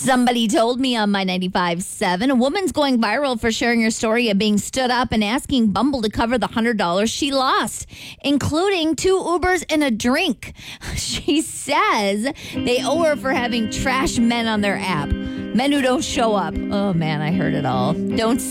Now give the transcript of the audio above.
Somebody told me on my 95.7, a woman's going viral for sharing her story of being stood up and asking Bumble to cover the $100 she lost, including 2 Ubers and a drink. She says they owe her for having trash men on their app. Men who don't show up. Oh, man, I heard it all. Don't